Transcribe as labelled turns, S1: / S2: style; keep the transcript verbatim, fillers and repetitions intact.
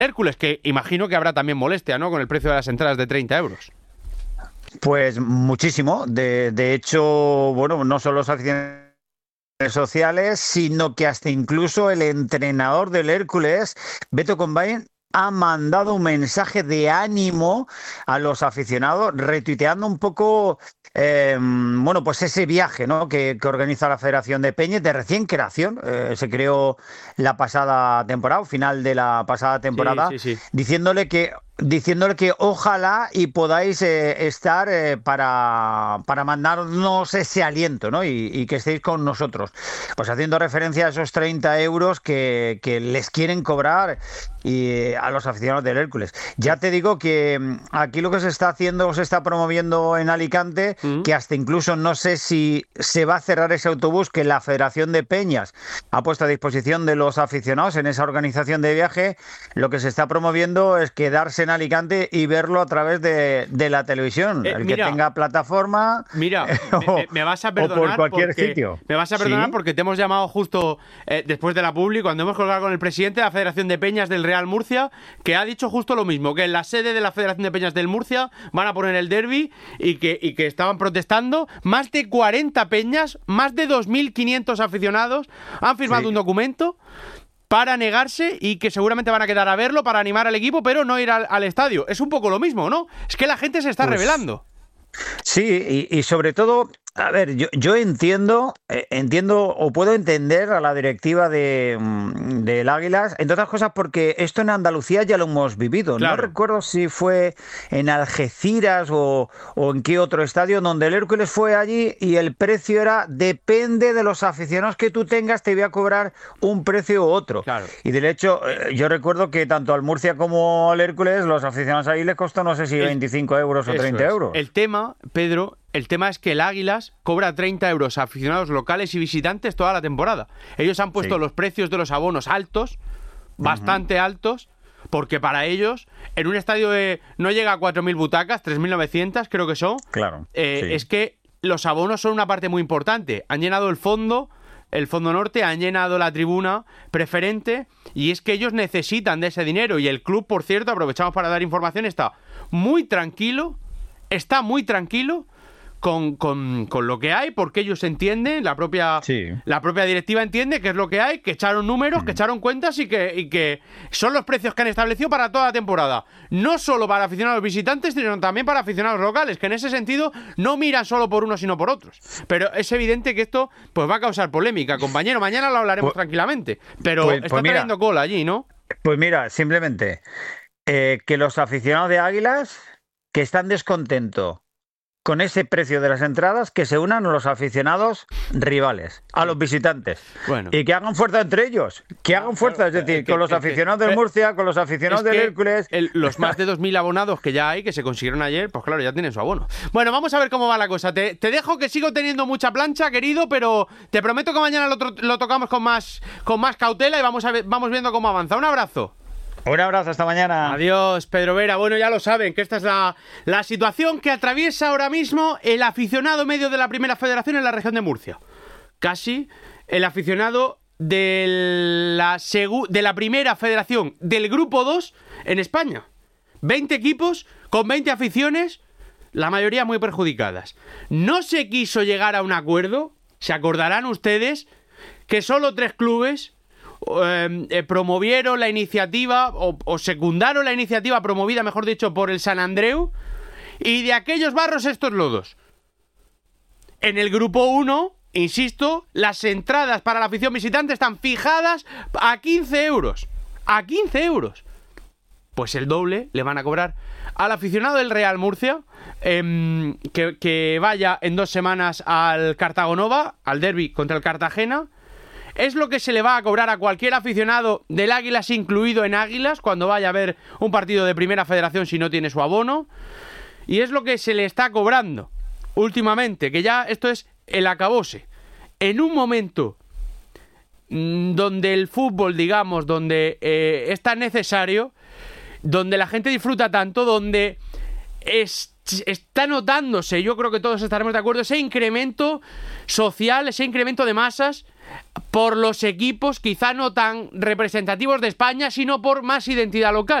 S1: Hércules, que imagino que habrá también molestia, ¿no?, con el precio de las entradas de treinta euros.
S2: Pues muchísimo. De, de hecho, bueno, no solo los aficionados sociales, sino que hasta incluso el entrenador del Hércules, Beto Combain, ha mandado un mensaje de ánimo a los aficionados, retuiteando un poco, eh, bueno, pues ese viaje, ¿no?, que, que organiza la Federación de Peñas de recién creación. Eh, se creó la pasada temporada, final de la pasada temporada,
S1: Sí, sí, sí.
S2: diciéndole que diciéndole que ojalá y podáis eh, estar eh, para, para mandarnos ese aliento, ¿no?, y, y que estéis con nosotros. Pues haciendo referencia a esos treinta euros que, que les quieren cobrar y a los aficionados del Hércules. Ya te digo que aquí lo que se está haciendo, se está promoviendo en Alicante, mm. que hasta incluso no sé si se va a cerrar ese autobús que la Federación de Peñas ha puesto a disposición de los aficionados en esa organización de viaje. Lo que se está promoviendo es quedarse en Alicante y verlo a través de, de la televisión. Eh, El mira, que tenga plataforma.
S1: Mira, o, me, me vas a perdonar.
S2: O por cualquier
S1: porque,
S2: sitio.
S1: Me vas a perdonar
S2: ¿Sí?
S1: porque te hemos llamado justo eh, después de la publi, cuando hemos colgado con el presidente de la Federación de Peñas del Real Murcia, que ha dicho justo lo mismo, que en la sede de la Federación de Peñas del Murcia van a poner el derbi y que, y que estaban protestando. Más de cuarenta peñas, más de dos mil quinientos aficionados han firmado sí. un documento para negarse y que seguramente van a quedar a verlo para animar al equipo, pero no ir al, al estadio. Es un poco lo mismo, ¿no? Es que la gente se está pues, rebelando.
S2: Sí, y, y sobre todo, a ver, yo, yo entiendo, eh, entiendo o puedo entender a la directiva de del Águilas, entre otras cosas porque esto en Andalucía ya lo hemos vivido. Claro. No recuerdo si fue en Algeciras o, o en qué otro estadio donde el Hércules fue allí y el precio era, depende de los aficionados que tú tengas, te voy a cobrar un precio u otro.
S1: Claro.
S2: Y de hecho, eh, yo recuerdo que tanto al Murcia como al Hércules, los aficionados ahí les costó no sé si veinticinco euros o treinta euros.
S1: El tema, Pedro... El tema es que el Águilas cobra treinta euros a aficionados locales y visitantes toda la temporada. Ellos han puesto sí. los precios de los abonos altos, bastante uh-huh. altos, porque para ellos, en un estadio de no llega a cuatro mil butacas, tres mil novecientas creo que son,
S2: claro,
S1: eh,
S2: sí.
S1: es que los abonos son una parte muy importante. Han llenado el fondo, el fondo norte, han llenado la tribuna preferente, y es que ellos necesitan de ese dinero. Y el club, por cierto, aprovechamos para dar información, está muy tranquilo, está muy tranquilo, Con, con, con lo que hay, porque ellos entienden, la propia
S2: sí.
S1: la propia directiva entiende que es lo que hay, que echaron números, mm. que echaron cuentas y que, y que son los precios que han establecido para toda la temporada. No solo para aficionados visitantes, sino también para aficionados locales, que en ese sentido no miran solo por unos sino por otros. Pero es evidente que esto pues va a causar polémica, compañero. Mañana lo hablaremos pues, tranquilamente. Pero pues, está pues mira, trayendo cola allí, ¿no?
S2: Pues mira, simplemente eh, que los aficionados de Águilas que están descontentos con ese precio de las entradas, que se unan a los aficionados rivales, a los visitantes. Bueno. Y que hagan fuerza entre ellos, que hagan fuerza, es decir, que, con los aficionados que, del Murcia, con los aficionados del Hércules.
S1: El, los más de dos mil abonados que ya hay, que se consiguieron ayer, pues claro, ya tienen su abono. Bueno, vamos a ver cómo va la cosa. Te, te dejo, que sigo teniendo mucha plancha, querido, pero te prometo que mañana lo, lo tocamos con más, con más cautela y vamos, a ver, vamos viendo cómo avanza. Un abrazo.
S2: Un abrazo, hasta mañana.
S1: Adiós, Pedro Vera. Bueno, ya lo saben, que esta es la, la situación que atraviesa ahora mismo el aficionado medio de la Primera Federación en la región de Murcia. Casi el aficionado de la, segu- de la Primera Federación del Grupo dos en España. veinte equipos con veinte aficiones, la mayoría muy perjudicadas. No se quiso llegar a un acuerdo, se acordarán ustedes, que solo tres clubes Eh, eh, promovieron la iniciativa o, o secundaron la iniciativa promovida, mejor dicho, por el San Andreu, y de aquellos barros estos lodos. En el grupo uno, insisto, las entradas para la afición visitante están fijadas a quince euros. A quince euros. Pues el doble le van a cobrar al aficionado del Real Murcia, eh, que, que vaya en dos semanas al Cartagonova, al derbi contra el Cartagena. Es lo que se le va a cobrar a cualquier aficionado del Águilas, incluido en Águilas, cuando vaya a ver un partido de Primera Federación si no tiene su abono. Y es lo que se le está cobrando últimamente, que ya esto es el acabose. En un momento mmm, donde el fútbol, digamos, donde eh, es tan necesario, donde la gente disfruta tanto, donde es, está notándose, yo creo que todos estaremos de acuerdo, ese incremento social, ese incremento de masas por los equipos quizá no tan representativos de España, sino por más identidad local.